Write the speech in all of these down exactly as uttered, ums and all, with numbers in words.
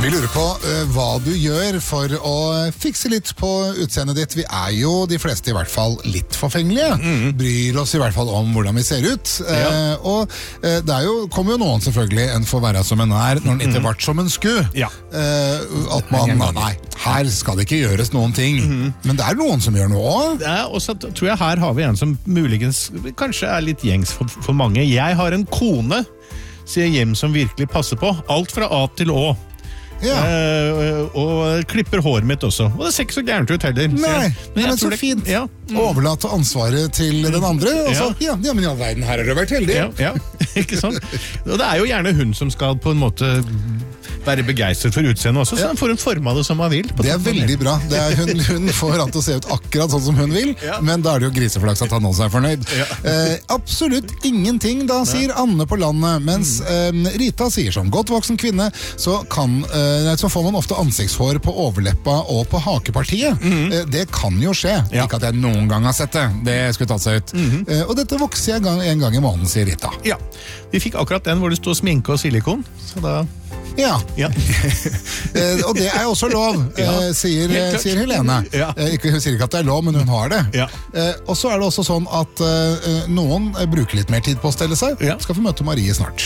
Vi lurer på uh, hva du gjør for å fikse litt på utseendet ditt. Vi er jo de fleste i hvert fall litt forfengelige. Mm. Bryr oss i hvert fall om hvordan vi ser ut. Ja. Uh, og uh, det er jo, kommer jo noen selvfølgelig en får være som en er når den ikke mm. vært som en sku. Ja. Uh, at man, nei, her skal det ikke gjøres noen ting. Mm. Men det er noen som gjør noe også. Ja, og så tror jeg her har vi en som muligens kanskje er litt gjengs for, for mange. Jeg har en kone, sier hjem som virkelig passer på. Alt fra A til Å. Ja. Uh, og klipper håret mitt også. Og det ser ikke så gærent ut heller. Nei, men, men så det, fint. Ja. Mm. Overlate ansvaret til den andre. Og så, ja. Ja, men i all verden, her har du vært heldig. Ja, ja. Ikke sant? Og det er jo gjerne hun som skal på en måte være begeistret for utseendet også, så ja. Han får en form av det som han vil. Det er veldig bra. Det er hun, hun får han til å se ut akkurat sånn som hun vil, ja. Men da er det jo griseflaks at han også er fornøyd. Ja. Eh, absolutt ingenting, da, sier Anne på landet, mens eh, Rita sier som godt voksen kvinne, så, kan, eh, så får man ofte ansiktshår på overleppa og på hakepartiet. Mm. Eh, det kan jo skje. Ja. Ikke at jeg noen gang har sett det. Det skulle tatt seg ut. Mm. Eh, og dette vokser jeg gang, en gang i måneden, sier Rita. Ja. Vi fikk akkurat den hvor det stod sminke og silikon, så da... Ja, ja. Og det er også lov, ja. sier, sier Helene. Ja. Hun sier ikke at det er lov, men hun har det. Ja. Og så er det også sånn at noen bruker litt mer tid på å stelle seg. Ja. Skal få møte Marie snart.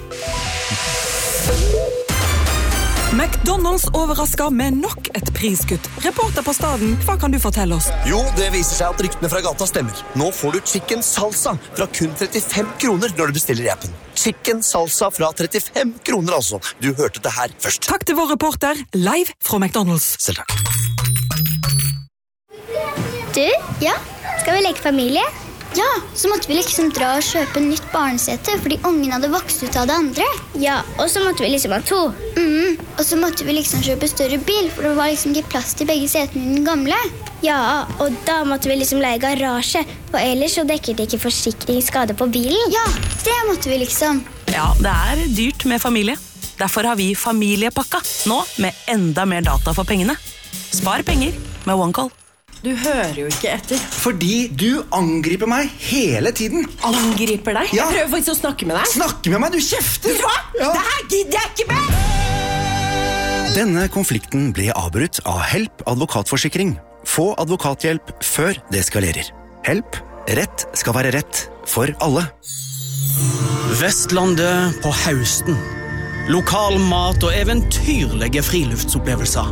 McDonald's overrasker med nok et priskutt. Reporter på staden, hva kan du fortelle oss? Jo, det viser seg at ryktene fra gata stemmer. Nå får du chicken salsa fra kun trettifem kroner når du bestiller i appen. Chicken salsa fra trettifem kroner altså. Du hørte det her først. Takk til vår reporter, live fra McDonald's. Selv takk. Du, ja, skal vi leke familie? Ja, så måtte vi liksom dra og kjøpe nytt barnesete, fordi ungen hadde vokst ut av det andre. Ja, og så måtte vi liksom ha to. Mm, og så måtte vi liksom kjøpe større bil, for det var liksom ikke plass til begge setene i den gamle. Ja, og da måtte vi liksom leie garasje, for ellers så dekket ikke forsikringsskade på bilen. Ja, det måtte vi liksom. Ja, det er dyrt med familie. Derfor har vi familiepakka, nå med enda mer data for pengene. Spar penger med OneCall. Du hører jo ikke etter. Fordi du angriper meg hele tiden. Angriper deg? Ja. Jeg prøver faktisk å snakke med deg. Snakke med meg? Du kjefter! Hva? Ja. Det her gidder jeg ikke med! Denne konflikten ble avbrutt av Help advokatforsikring. Få advokathjelp før det eskalerer. Help. Rett skal være rett for alle. Vestlandet på høsten. Lokal mat og eventyrlige friluftsopplevelser.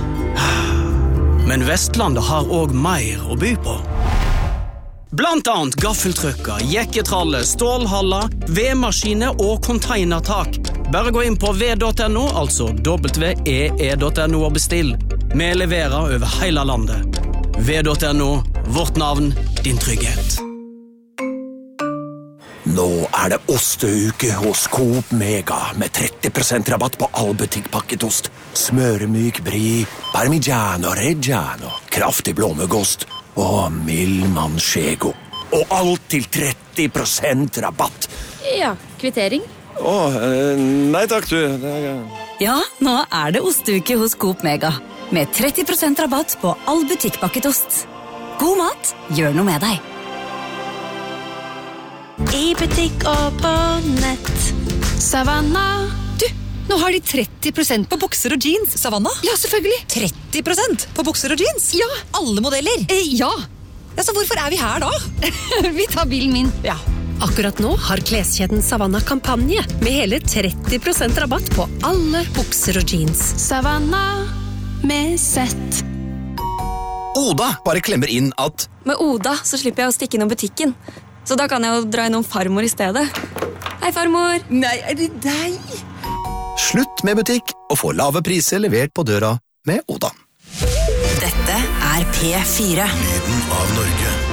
Men Vestlandet har også mer å by på. Blant annet gaffeltrykker, jekketralle, stålhaller, vedmaskiner og containertak. Bare gå inn på v punktum no, altså w e e punktum no og bestill. Vi leverer over hele landet. v punktum no, vårt navn, din trygghet. Nå er det osteuke hos Coop Mega med tretti prosent rabatt på all butikkpakket ost. Smøremyk brie, parmigiano reggiano, kraftig blåmuggost og mild manchego. Og alt til tretti prosent rabatt. Ja, kvittering. Åh, nei takk du. Ja, nå er det osteuke hos Coop Mega. Med tretti prosent rabatt på all butikkpakket ost. God mat, gjør noe med deg. I butikk og på nett. Savanna. Du, nå har de tretti prosent på bukser og jeans. Savanna? Ja, selvfølgelig. tretti prosent på bukser og jeans? Ja. Alle modeller? Eh, ja. Ja, så hvorfor er vi her da? Vi tar bilen min. Ja. Akkurat nå har kleskjeden Savanna kampanje med hele tretti prosent rabatt på alle bukser og jeans. Savanna med sett. Oda bare klemmer inn at med Oda så slipper jeg å stikke innom butikken. Så da kan jeg jo dra innom farmor i stedet. Hei, farmor! Nei, er det deg? Slutt med butikk og få lave priser levert på døra med Oda. Dette er P fire. Lyden av Norge.